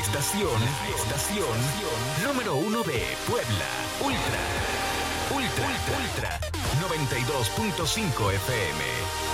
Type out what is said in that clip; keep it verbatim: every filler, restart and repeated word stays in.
estación, la estación número uno de Puebla. Ultra, Ultra, Ultra, noventa y dos punto cinco F M.